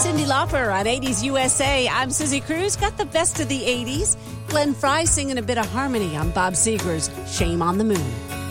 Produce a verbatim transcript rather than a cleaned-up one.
Cyndi Lauper on eighties U S A. I'm Susie Cruz. Got the best of the eighties. Glenn Frey singing a bit of harmony on Bob Seger's Shame on the Moon.